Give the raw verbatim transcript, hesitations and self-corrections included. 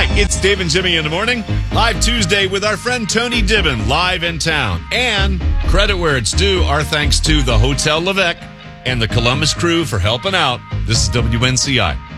it's Dave and Jimmy in the morning. Live Tuesday with our friend Tony Dibbin, live in town. And credit where it's due, our thanks to the Hotel Levesque and the Columbus crew for helping out. This is W N C I.